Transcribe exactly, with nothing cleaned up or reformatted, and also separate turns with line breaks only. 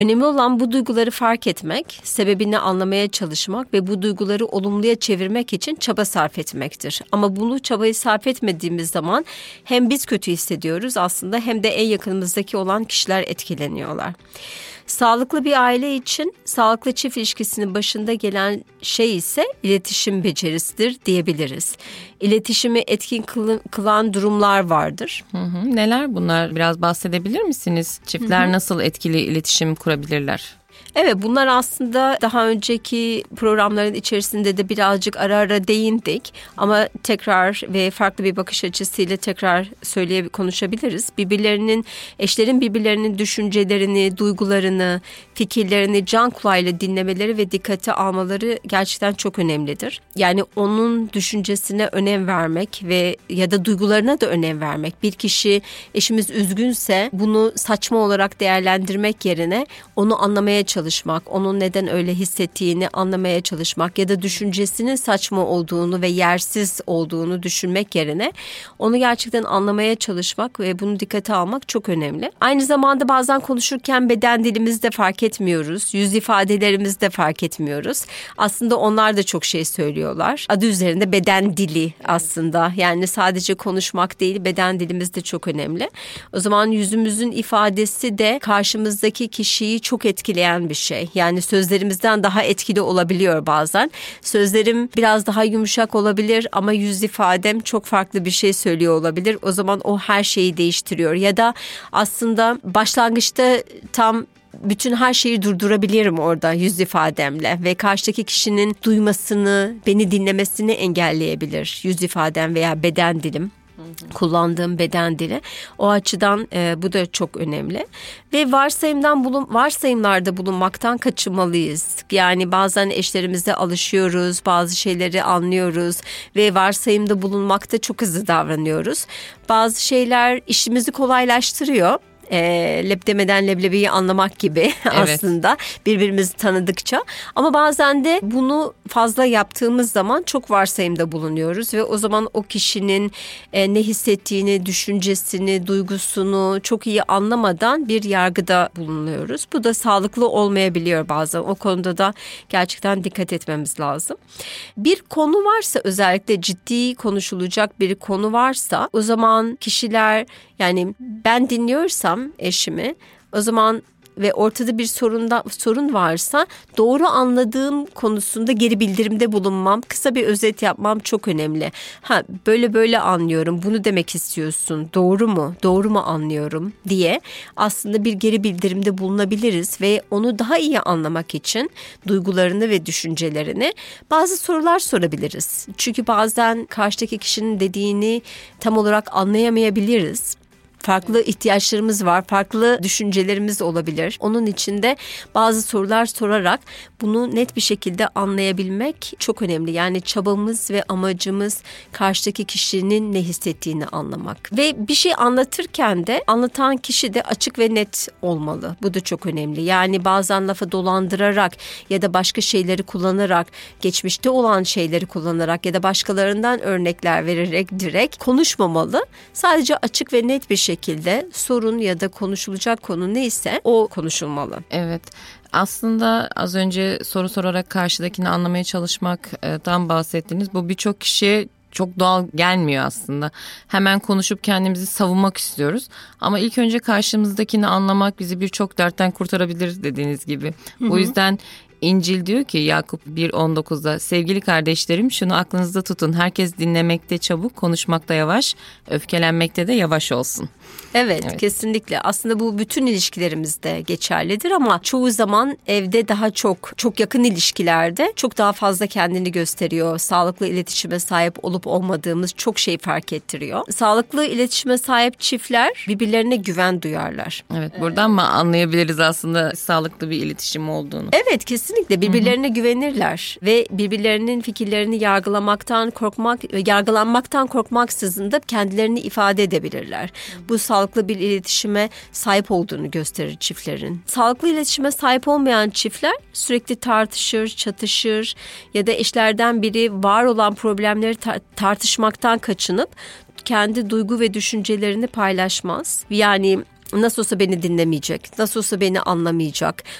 Önemli olan bu duyguları fark etmek, sebebini anlamaya çalışmak ve bu duyguları olumluya çevirmek için çaba sarf etmektir. Ama bunu çabayı sarf etmediğimiz zaman hem biz kötü hissediyoruz aslında hem de en yakınımızdaki olan kişiler etkileniyorlar. Sağlıklı bir aile için sağlıklı çift ilişkisinin başında gelen şey ise iletişim becerisidir diyebiliriz. İletişimi etkin kılan durumlar vardır.
Hı hı. Neler bunlar? Biraz bahsedebilir misiniz? Çiftler hı hı. nasıl etkili iletişim kurabilirler?
Evet, bunlar aslında daha önceki programların içerisinde de birazcık ara ara değindik ama tekrar ve farklı bir bakış açısıyla tekrar söyleye konuşabiliriz. Birbirlerinin, eşlerin birbirlerinin düşüncelerini, duygularını, fikirlerini can kulağıyla dinlemeleri ve dikkate almaları gerçekten çok önemlidir. Yani onun düşüncesine önem vermek ve ya da duygularına da önem vermek. Bir kişi, eşimiz üzgünse bunu saçma olarak değerlendirmek yerine onu anlamaya çalışmak, onun neden öyle hissettiğini anlamaya çalışmak ya da düşüncesinin saçma olduğunu ve yersiz olduğunu düşünmek yerine onu gerçekten anlamaya çalışmak ve bunu dikkate almak çok önemli. Aynı zamanda bazen konuşurken beden dilimizde fark etmiyoruz, yüz ifadelerimizi de fark etmiyoruz. Aslında onlar da çok şey söylüyorlar. Adı üzerinde beden dili aslında. Yani sadece konuşmak değil, beden dilimiz de çok önemli. O zaman yüzümüzün ifadesi de karşımızdaki kişiyi çok etkileyen bir şey. Yani sözlerimizden daha etkili olabiliyor bazen. Sözlerim biraz daha yumuşak olabilir ama yüz ifadem çok farklı bir şey söylüyor olabilir. O zaman o her şeyi değiştiriyor. Ya da aslında başlangıçta tam bütün her şeyi durdurabilirim orada yüz ifademle ve karşıdaki kişinin duymasını, beni dinlemesini engelleyebilir yüz ifadem veya beden dilim. Kullandığım beden dili. O açıdan e, bu da çok önemli. Ve varsayımdan bulun, varsayımlarda bulunmaktan kaçınmalıyız. Yani bazen eşlerimize alışıyoruz, bazı şeyleri anlıyoruz ve varsayımda bulunmakta çok hızlı davranıyoruz. Bazı şeyler işimizi kolaylaştırıyor. E, lep demeden leblebiyi anlamak gibi aslında evet. Birbirimizi tanıdıkça ama bazen de bunu fazla yaptığımız zaman çok varsayımda bulunuyoruz ve o zaman o kişinin e, ne hissettiğini, düşüncesini, duygusunu çok iyi anlamadan bir yargıda bulunuyoruz. Bu da sağlıklı olmayabiliyor bazen. O konuda da gerçekten dikkat etmemiz lazım. Bir konu varsa, özellikle ciddi konuşulacak bir konu varsa, o zaman kişiler, yani ben dinliyorsam eşimi, o zaman ve ortada bir sorunda, sorun varsa doğru anladığım konusunda geri bildirimde bulunmam, kısa bir özet yapmam çok önemli. Ha, böyle böyle anlıyorum, bunu demek istiyorsun, doğru mu, doğru mu anlıyorum diye aslında bir geri bildirimde bulunabiliriz ve onu daha iyi anlamak için duygularını ve düşüncelerini bazı sorular sorabiliriz. Çünkü bazen karşıdaki kişinin dediğini tam olarak anlayamayabiliriz. Farklı ihtiyaçlarımız var, farklı düşüncelerimiz olabilir. Onun için de bazı sorular sorarak bunu net bir şekilde anlayabilmek çok önemli. Yani çabamız ve amacımız karşıdaki kişinin ne hissettiğini anlamak. Ve bir şey anlatırken de anlatan kişi de açık ve net olmalı. Bu da çok önemli. Yani bazen lafı dolandırarak ya da başka şeyleri kullanarak, geçmişte olan şeyleri kullanarak ya da başkalarından örnekler vererek direkt konuşmamalı. Sadece açık ve net bir şey şekilde sorun ya da konuşulacak konu neyse o konuşulmalı.
Evet. Aslında az önce soru sorarak karşıdakini anlamaya çalışmaktan bahsettiniz. Bu birçok kişiye çok doğal gelmiyor aslında. Hemen konuşup kendimizi savunmak istiyoruz. Ama ilk önce karşımızdakini anlamak bizi birçok dertten kurtarabilir dediğiniz gibi. Hı hı. O yüzden İncil diyor ki Yakup bir on dokuzda, sevgili kardeşlerim şunu aklınızda tutun. Herkes dinlemekte çabuk, konuşmakta yavaş, öfkelenmekte de yavaş olsun.
Evet, evet, kesinlikle. Aslında bu bütün ilişkilerimizde geçerlidir ama çoğu zaman evde daha çok, çok yakın ilişkilerde çok daha fazla kendini gösteriyor. Sağlıklı iletişime sahip olup olmadığımız çok şey fark ettiriyor. Sağlıklı iletişime sahip çiftler birbirlerine güven duyarlar.
Evet, buradan mı anlayabiliriz aslında sağlıklı bir iletişim olduğunu?
Evet, kesinlikle birbirlerine Hı-hı. güvenirler ve birbirlerinin fikirlerini yargılamaktan korkmak, yargılanmaktan korkmaksızın da kendilerini ifade edebilirler. Hı-hı. Bu sağlıklı bir iletişime sahip olduğunu gösterir çiftlerin. Sağlıklı iletişime sahip olmayan çiftler sürekli tartışır, çatışır ya da eşlerden biri var olan problemleri tar- tartışmaktan kaçınıp kendi duygu ve düşüncelerini paylaşmaz. Yani nasıl olsa beni dinlemeyecek, nasıl olsa beni anlamayacak,